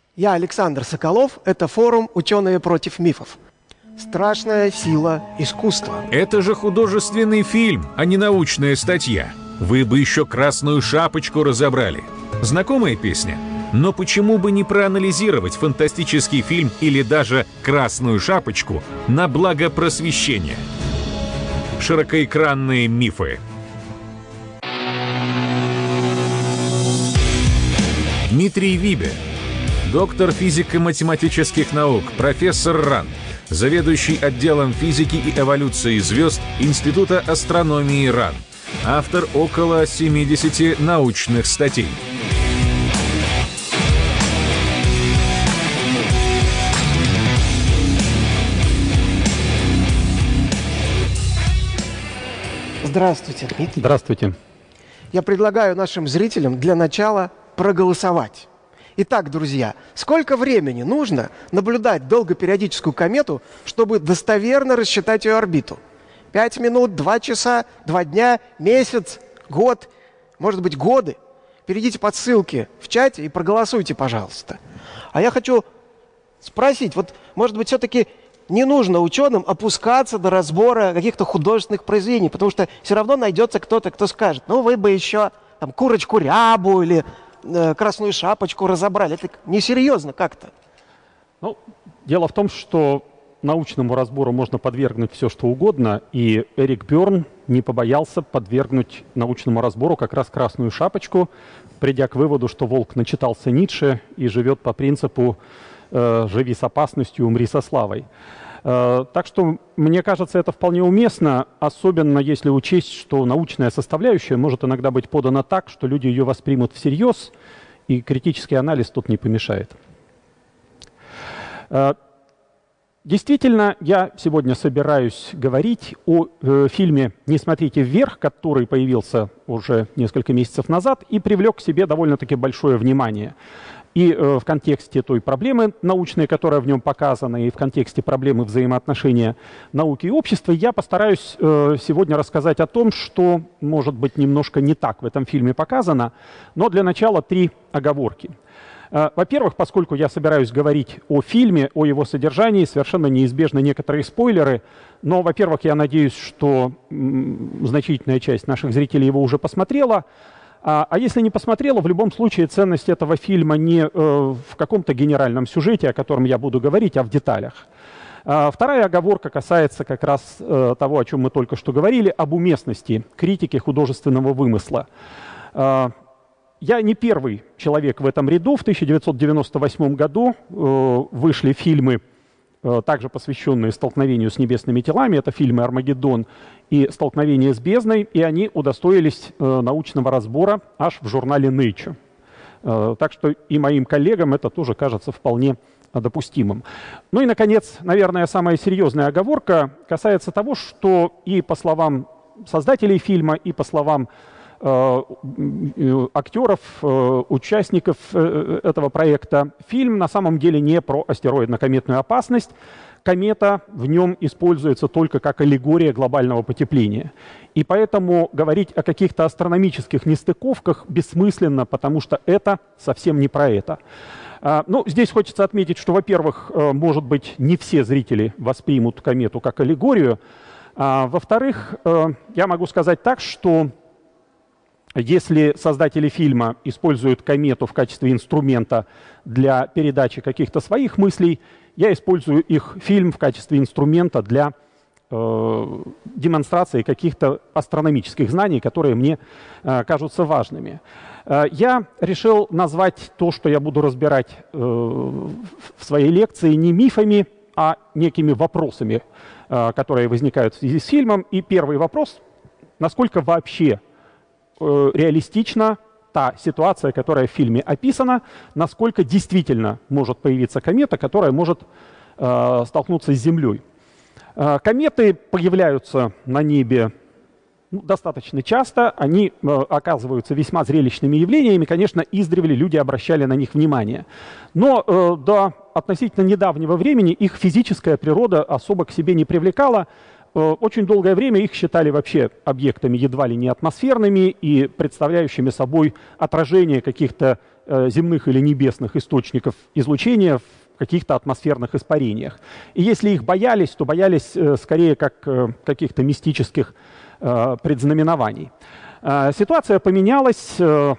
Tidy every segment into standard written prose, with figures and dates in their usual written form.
Я Александр Соколов. Это форум «Ученые против мифов». Страшная сила искусства. Это же художественный фильм, а не научная статья. Вы бы еще «Красную шапочку» разобрали. Знакомая песня? Но почему бы не проанализировать фантастический фильм или даже «Красную шапочку» на благо просвещения? Широкоэкранные мифы. Дмитрий Вибе, доктор физико-математических наук, профессор РАН, заведующий отделом физики и эволюции звезд Института астрономии РАН, автор около 70 научных статей. Здравствуйте, Дмитрий. Здравствуйте. Я предлагаю нашим зрителям для начала проголосовать. Итак, друзья, сколько времени нужно наблюдать долгопериодическую комету, чтобы достоверно рассчитать ее орбиту? 5 минут, 2 часа, 2 дня, месяц, год, может быть, годы? Перейдите по ссылке в чате и проголосуйте, пожалуйста. А я хочу спросить, вот, может быть, все-таки не нужно ученым опускаться до разбора каких-то художественных произведений, потому что все равно найдется кто-то, кто скажет, ну, вы бы еще там курочку рябу или красную шапочку разобрали. Это несерьезно как-то. Ну, дело в том, что научному разбору можно подвергнуть все, что угодно, и Эрик Бёрн не побоялся подвергнуть научному разбору как раз красную шапочку, придя к выводу, что волк начитался Ницше и живет по принципу «живи с опасностью, умри со славой». Так что, мне кажется, это вполне уместно, особенно если учесть, что научная составляющая может иногда быть подана так, что люди ее воспримут всерьез, и критический анализ тут не помешает. Действительно, я сегодня собираюсь говорить о фильме «Не смотрите вверх», который появился уже несколько месяцев назад и привлек к себе довольно-таки большое внимание. И в контексте той проблемы научной, которая в нем показана, и в контексте проблемы взаимоотношения науки и общества, я постараюсь сегодня рассказать о том, что, может быть, немножко не так в этом фильме показано, но для начала 3 оговорки. Во-первых, поскольку я собираюсь говорить о фильме, о его содержании, совершенно неизбежны некоторые спойлеры, но, во-первых, я надеюсь, что значительная часть наших зрителей его уже посмотрела. А если не посмотрела, в любом случае ценность этого фильма не в каком-то генеральном сюжете, о котором я буду говорить, а в деталях. Вторая оговорка касается как раз того, о чем мы только что говорили, об уместности критики художественного вымысла. Я не первый человек в этом ряду. В 1998 году вышли фильмы, также посвященные столкновению с небесными телами. Это фильмы «Армагеддон» и «Столкновение с бездной», и они удостоились научного разбора аж в журнале Nature. Так что и моим коллегам это тоже кажется вполне допустимым. Ну и, наконец, наверное, самая серьезная оговорка касается того, что и по словам создателей фильма, и по словам актеров, участников этого проекта, фильм на самом деле не про астероидно-кометную опасность. Комета в нем используется только как аллегория глобального потепления. И поэтому говорить о каких-то астрономических нестыковках бессмысленно, потому что это совсем не про это. Ну, здесь хочется отметить, что, во-первых, может быть, не все зрители воспримут комету как аллегорию. Во-вторых, я могу сказать так, что если создатели фильма используют комету в качестве инструмента для передачи каких-то своих мыслей, я использую их фильм в качестве инструмента для демонстрации каких-то астрономических знаний, которые мне кажутся важными. Я решил назвать то, что я буду разбирать в своей лекции, не мифами, а некими вопросами, которые возникают в связи с фильмом. И первый вопрос: насколько вообще реалистична та ситуация, которая в фильме описана, насколько действительно может появиться комета, которая может столкнуться с Землей. Кометы появляются на небе достаточно часто, они оказываются весьма зрелищными явлениями, конечно, издревле люди обращали на них внимание. Но до относительно недавнего времени их физическая природа особо к себе не привлекала. Очень долгое время их считали вообще объектами едва ли не атмосферными и представляющими собой отражение каких-то земных или небесных источников излучения в каких-то атмосферных испарениях. И если их боялись, то боялись скорее как каких-то мистических предзнаменований. Ситуация поменялась в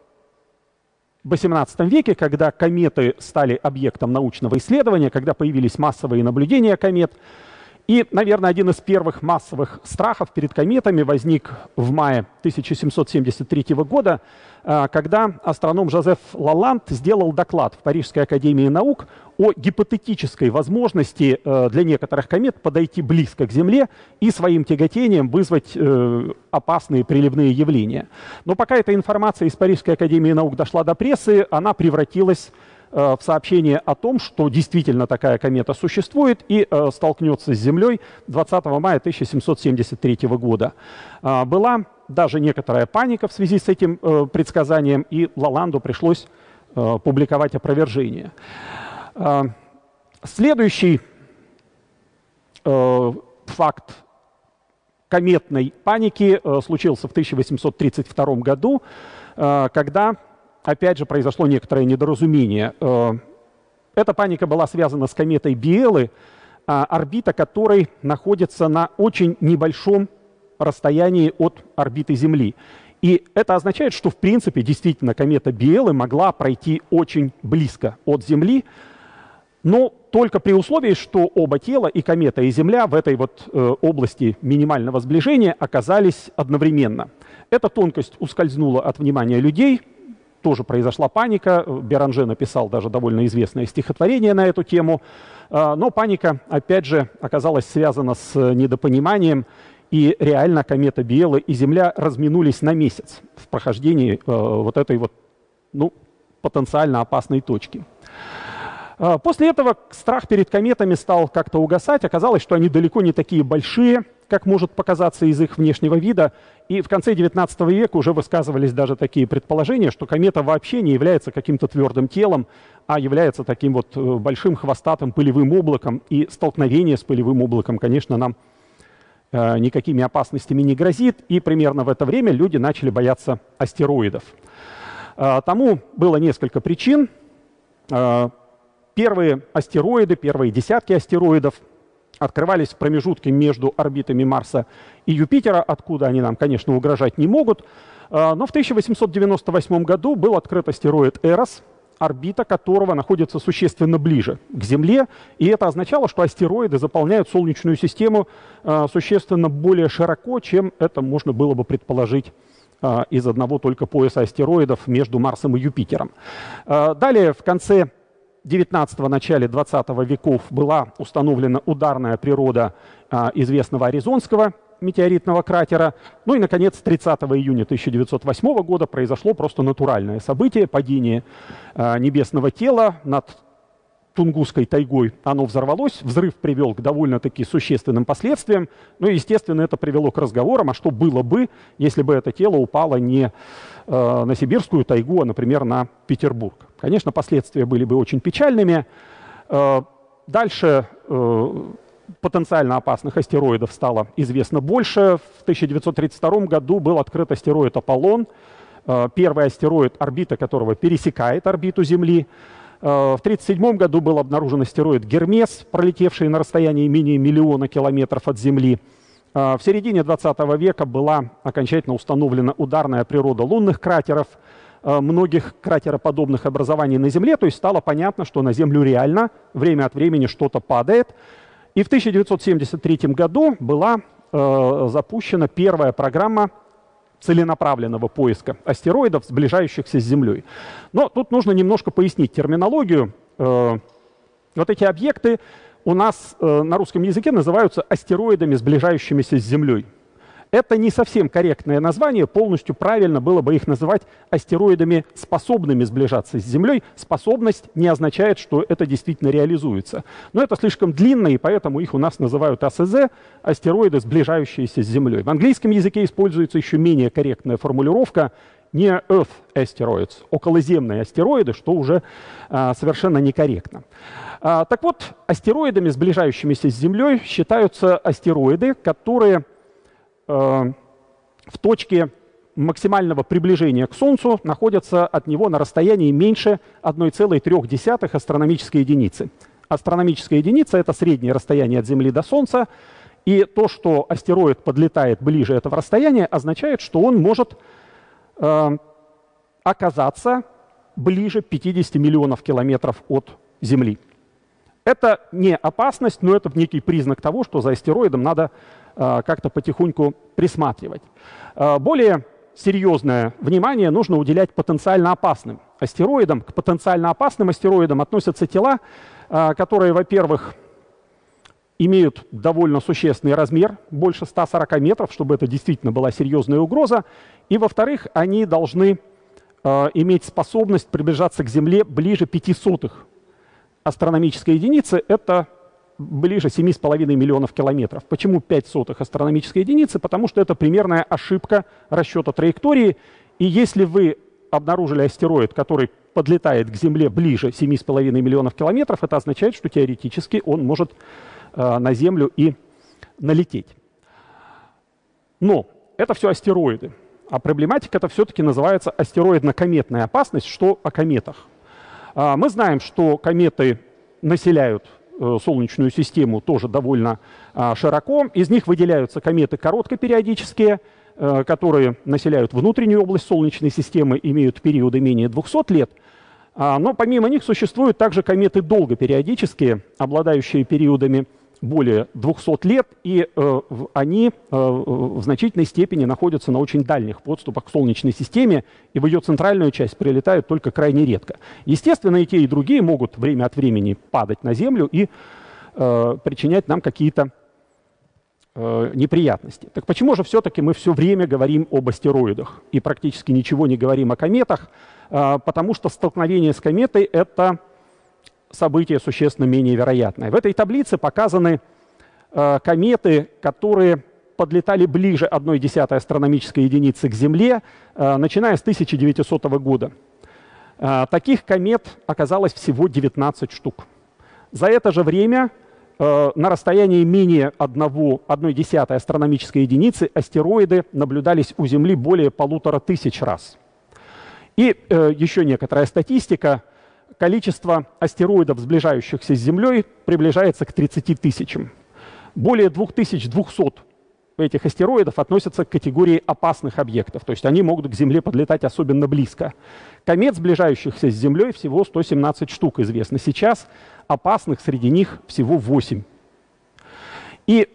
XVIII веке, когда кометы стали объектом научного исследования, когда появились массовые наблюдения комет. И, наверное, один из первых массовых страхов перед кометами возник в мае 1773 года, когда астроном Жозеф Лаланд сделал доклад в Парижской академии наук о гипотетической возможности для некоторых комет подойти близко к Земле и своим тяготением вызвать опасные приливные явления. Но пока эта информация из Парижской академии наук дошла до прессы, она превратилась в сообщение о том, что действительно такая комета существует и столкнется с Землей 20 мая 1773 года. Была даже некоторая паника в связи с этим предсказанием, и Лаланду пришлось публиковать опровержение. Следующий факт кометной паники случился в 1832 году, когда, опять же, произошло некоторое недоразумение. Эта паника была связана с кометой Биэлы, орбита которой находится на очень небольшом расстоянии от орбиты Земли. И это означает, что, в принципе, действительно комета Биэлы могла пройти очень близко от Земли, но только при условии, что оба тела, и комета, и Земля, в этой вот области минимального сближения оказались одновременно. Эта тонкость ускользнула от внимания людей, тоже произошла паника. Беранже написал даже довольно известное стихотворение на эту тему. Но паника, опять же, оказалась связана с недопониманием, и реально комета Биэлы и Земля разминулись на месяц в прохождении вот этой вот, ну, потенциально опасной точки. После этого страх перед кометами стал как-то угасать. Оказалось, что они далеко не такие большие, как может показаться из их внешнего вида. И в конце XIX века уже высказывались даже такие предположения, что комета вообще не является каким-то твердым телом, а является таким вот большим хвостатым пылевым облаком. И столкновение с пылевым облаком, конечно, нам никакими опасностями не грозит. И примерно в это время люди начали бояться астероидов. Тому было несколько причин. Первые астероиды, первые десятки астероидов открывались в промежутке между орбитами Марса и Юпитера, откуда они нам, конечно, угрожать не могут. Но в 1898 году был открыт астероид Эрос, орбита которого находится существенно ближе к Земле. И это означало, что астероиды заполняют Солнечную систему существенно более широко, чем это можно было бы предположить из одного только пояса астероидов между Марсом и Юпитером. Далее, в конце 19-го, начале 20 веков была установлена ударная природа известного Аризонского метеоритного кратера. Ну и, наконец, 30 июня 1908 года произошло просто натуральное событие, падение небесного тела над Тунгусской тайгой. Оно взорвалось, взрыв привел к довольно-таки существенным последствиям. Ну и, естественно, это привело к разговорам, а что было бы, если бы это тело упало не на Сибирскую тайгу, а, например, на Петербург. Конечно, последствия были бы очень печальными. Дальше потенциально опасных астероидов стало известно больше. В 1932 году был открыт астероид Аполлон, первый астероид, орбита которого пересекает орбиту Земли. В 1937 году был обнаружен астероид Гермес, пролетевший на расстоянии менее 1 миллиона километров от Земли. В середине 20 века была окончательно установлена ударная природа лунных кратеров, многих кратероподобных образований на Земле, то есть стало понятно, что на Землю реально время от времени что-то падает. И в 1973 году была запущена первая программа целенаправленного поиска астероидов, сближающихся с Землей. Но тут нужно немножко пояснить терминологию. Вот эти объекты у нас на русском языке называются астероидами, сближающимися с Землей. Это не совсем корректное название, полностью правильно было бы их называть астероидами, способными сближаться с Землей. Способность не означает, что это действительно реализуется. Но это слишком длинно, и поэтому их у нас называют АСЗ, астероиды, сближающиеся с Землей. В английском языке используется еще менее корректная формулировка Near Earth Asteroids, околоземные астероиды, что уже совершенно некорректно. Так вот, астероидами, сближающимися с Землей, считаются астероиды, которые в точке максимального приближения к Солнцу находятся от него на расстоянии меньше 1,3 астрономической единицы. Астрономическая единица — это среднее расстояние от Земли до Солнца, и то, что астероид подлетает ближе этого расстояния, означает, что он может оказаться ближе 50 миллионов километров от Земли. Это не опасность, но это некий признак того, что за астероидом надо как-то потихоньку присматривать. Более серьезное внимание нужно уделять потенциально опасным астероидам. К потенциально опасным астероидам относятся тела, которые, во-первых, имеют довольно существенный размер, больше 140 метров, чтобы это действительно была серьезная угроза. И, во-вторых, они должны иметь способность приближаться к Земле ближе 0,05 астрономической единицы. Это ближе 7,5 миллионов километров. Почему 0,05 астрономической единицы? Потому что это примерная ошибка расчета траектории. И если вы обнаружили астероид, который подлетает к Земле ближе 7,5 миллионов километров, это означает, что теоретически он может на Землю и налететь. Но это все астероиды. А проблематика это все-таки называется астероидно-кометная опасность. Что о кометах? Мы знаем, что кометы населяют Солнечную систему тоже довольно широко. Из них выделяются кометы короткопериодические, которые населяют внутреннюю область Солнечной системы, имеют периоды менее 200 лет. Но помимо них существуют также кометы долгопериодические, обладающие периодами более 200 лет, и они в значительной степени находятся на очень дальних подступах к Солнечной системе, и в ее центральную часть прилетают только крайне редко. Естественно, и те, и другие могут время от времени падать на Землю и причинять нам какие-то неприятности. Так почему же все-таки мы все время говорим об астероидах и практически ничего не говорим о кометах? Потому что столкновение с кометой — это событие существенно менее вероятное. В этой таблице показаны кометы, которые подлетали ближе 1,1 астрономической единицы к Земле, начиная с 1900 года. Таких комет оказалось всего 19 штук. За это же время на расстоянии менее 1,1 астрономической единицы астероиды наблюдались у Земли более 1500 раз. И еще некоторая статистика. Количество астероидов, сближающихся с Землей, приближается к 30 тысячам. Более 2200 этих астероидов относятся к категории опасных объектов, то есть они могут к Земле подлетать особенно близко. Комет, сближающихся с Землей, всего 117 штук известно сейчас, опасных среди них всего 8. И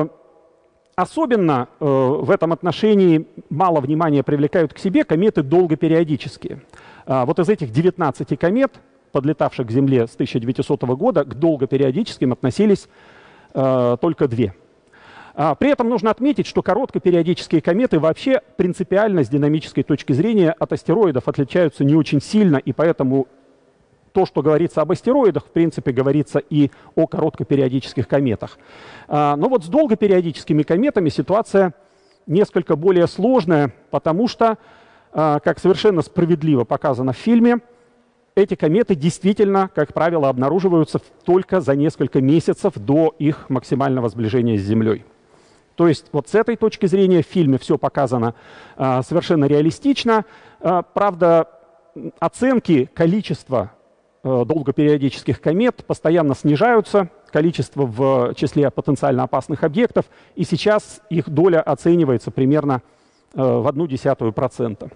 особенно в этом отношении мало внимания привлекают к себе кометы долгопериодические. Вот из этих 19 комет, подлетавших к Земле с 1900 года, к долгопериодическим относились только 2. При этом нужно отметить, что короткопериодические кометы вообще принципиально с динамической точки зрения от астероидов отличаются не очень сильно, и поэтому то, что говорится об астероидах, в принципе, говорится и о короткопериодических кометах. Но вот с долгопериодическими кометами ситуация несколько более сложная, потому что, как совершенно справедливо показано в фильме, эти кометы действительно, как правило, обнаруживаются только за несколько месяцев до их максимального сближения с Землей. То есть вот с этой точки зрения в фильме все показано совершенно реалистично. Правда, оценки количества долгопериодических комет постоянно снижаются, количество в числе потенциально опасных объектов, и сейчас их доля оценивается примерно в 0,1%.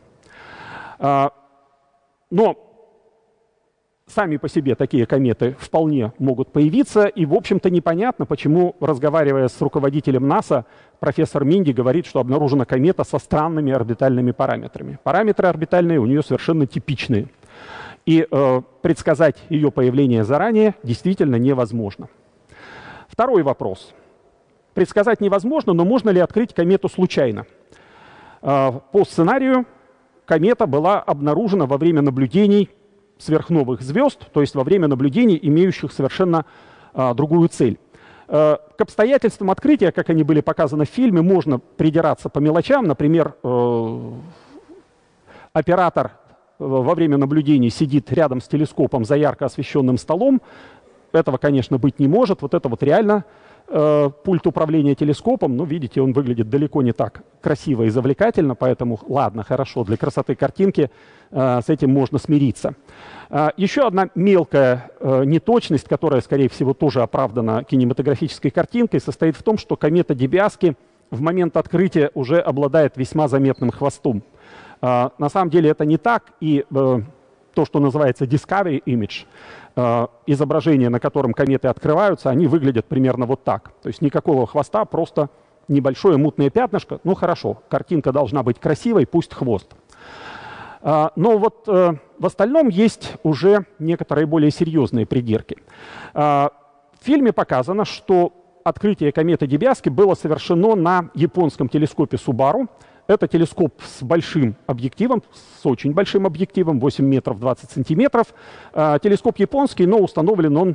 Но сами по себе такие кометы вполне могут появиться, и, в общем-то, непонятно, почему, разговаривая с руководителем НАСА, профессор Минди говорит, что обнаружена комета со странными орбитальными параметрами. Параметры орбитальные у нее совершенно типичные, и предсказать ее появление заранее действительно невозможно. Второй вопрос. Предсказать невозможно, но можно ли открыть комету случайно? По сценарию комета была обнаружена во время наблюдений сверхновых звезд, то есть во время наблюдений, имеющих совершенно другую цель. К обстоятельствам открытия, как они были показаны в фильме, можно придираться по мелочам. Например, оператор во время наблюдений сидит рядом с телескопом за ярко освещенным столом. Этого, конечно, быть не может. Вот это вот реально пульт управления телескопом. Ну, видите, он выглядит далеко не так красиво и завлекательно, поэтому, ладно, хорошо, для красоты картинки с этим можно смириться. Еще одна мелкая неточность, которая, скорее всего, тоже оправдана кинематографической картинкой, состоит в том, что комета Дебиаски в момент открытия уже обладает весьма заметным хвостом. На самом деле это не так, и то, что называется Discovery Image, изображения, на котором кометы открываются, они выглядят примерно вот так. То есть никакого хвоста, просто небольшое мутное пятнышко. Ну хорошо, картинка должна быть красивой, пусть хвост. Но вот в остальном есть уже некоторые более серьезные придирки. В фильме показано, что открытие кометы Дебиаски было совершено на японском телескопе Субару. Это телескоп с большим объективом, с очень большим объективом, 8 метров 20 сантиметров. Телескоп японский, но установлен он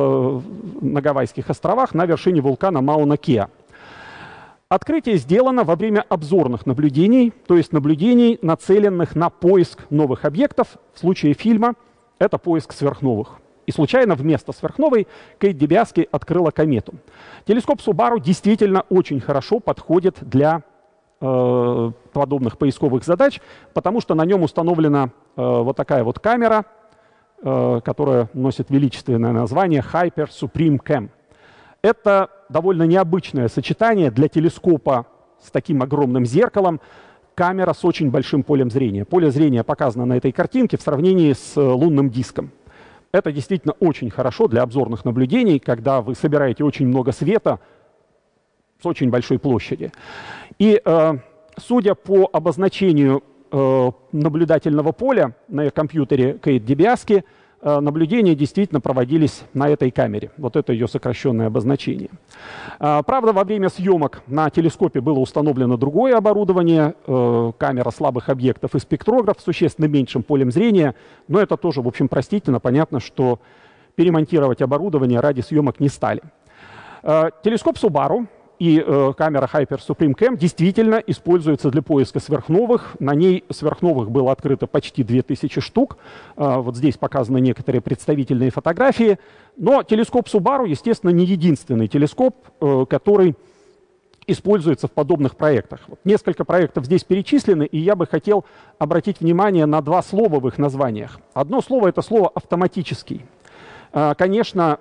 на Гавайских островах на вершине вулкана Мауна-Кеа. Открытие сделано во время обзорных наблюдений, то есть наблюдений, нацеленных на поиск новых объектов. В случае фильма это поиск сверхновых. И случайно вместо сверхновой Кейт Дебиаски открыла комету. Телескоп Субару действительно очень хорошо подходит для подобных поисковых задач, потому что на нем установлена вот такая вот камера, которая носит величественное название Hyper Supreme Cam. Это довольно необычное сочетание для телескопа с таким огромным зеркалом, камера с очень большим полем зрения. Поле зрения показано на этой картинке в сравнении с лунным диском. Это действительно очень хорошо для обзорных наблюдений, когда вы собираете очень много света с очень большой площади. И судя по обозначению наблюдательного поля на компьютере Кейт Дебиаски, наблюдения действительно проводились на этой камере. Вот это ее сокращенное обозначение. Правда, во время съемок на телескопе было установлено другое оборудование, камера слабых объектов и спектрограф с существенно меньшим полем зрения, но это тоже, в общем, простительно. Понятно, что перемонтировать оборудование ради съемок не стали. Телескоп Субару и камера Hyper Supreme Cam действительно используется для поиска сверхновых. На ней сверхновых было открыто почти 2000 штук. Вот здесь показаны некоторые представительные фотографии. Но телескоп Субару, естественно, не единственный телескоп, который используется в подобных проектах. Вот несколько проектов здесь перечислены, и я бы хотел обратить внимание на два слова в их названиях. Одно слово — это слово «автоматический». Конечно,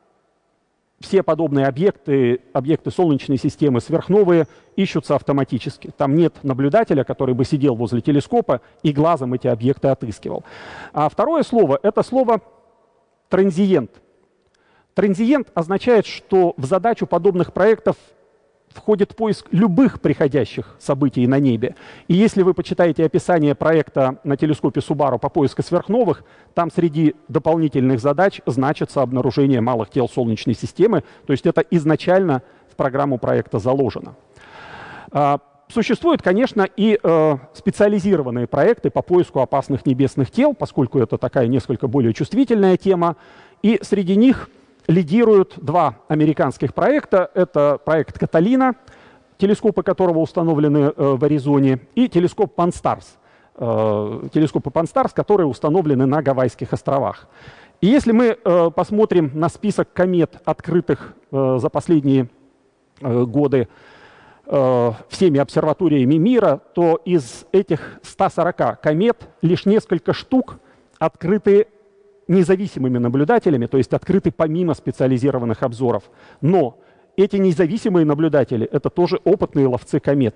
все подобные объекты Солнечной системы сверхновые, ищутся автоматически. Там нет наблюдателя, который бы сидел возле телескопа и глазом эти объекты отыскивал. А второе слово — это слово «транзиент». Транзиент означает, что в задачу подобных проектов входит поиск любых приходящих событий на небе. И если вы почитаете описание проекта на телескопе Субару по поиску сверхновых, там среди дополнительных задач значится обнаружение малых тел Солнечной системы. То есть это изначально в программу проекта заложено. Существуют, конечно, и специализированные проекты по поиску опасных небесных тел, поскольку это такая несколько более чувствительная тема. И среди них лидируют два американских проекта. Это проект «Каталина», телескопы которого установлены в Аризоне, и телескоп «Пан-Старс», телескопы «Пан-Старс», которые установлены на Гавайских островах. И если мы посмотрим на список комет, открытых за последние годы всеми обсерваториями мира, то из этих 140 комет лишь несколько штук открыты независимыми наблюдателями, то есть открыты помимо специализированных обзоров. Но эти независимые наблюдатели — это тоже опытные ловцы комет.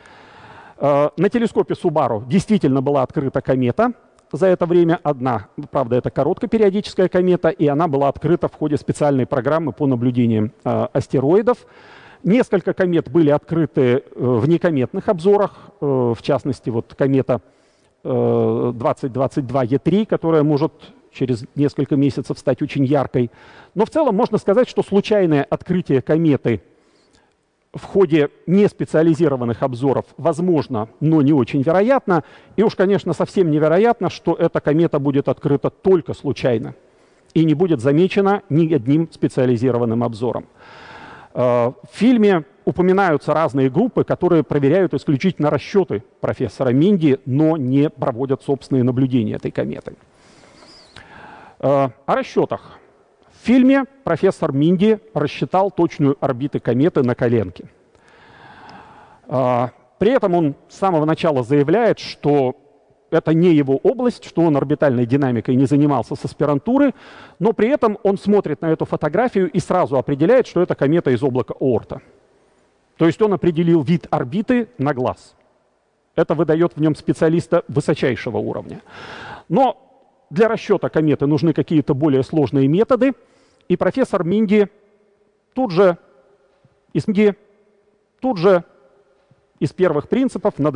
На телескопе Субару действительно была открыта комета за это время, одна. Правда, это короткопериодическая комета, и она была открыта в ходе специальной программы по наблюдениям астероидов. Несколько комет были открыты в некометных обзорах, в частности, вот комета 2022 Е3, которая может через несколько месяцев стать очень яркой. Но в целом можно сказать, что случайное открытие кометы в ходе неспециализированных обзоров возможно, но не очень вероятно. И уж, конечно, совсем невероятно, что эта комета будет открыта только случайно и не будет замечена ни одним специализированным обзором. В фильме упоминаются разные группы, которые проверяют исключительно расчеты профессора Минди, но не проводят собственные наблюдения этой кометы. О расчетах. В фильме профессор Минди рассчитал точную орбиту кометы на коленке. При этом он с самого начала заявляет, что это не его область, что он орбитальной динамикой не занимался с аспирантуры, но при этом он смотрит на эту фотографию и сразу определяет, что это комета из облака Оорта. То есть он определил вид орбиты на глаз. Это выдает в нем специалиста высочайшего уровня. Но для расчета кометы нужны какие-то более сложные методы, и профессор Минди тут же из первых принципов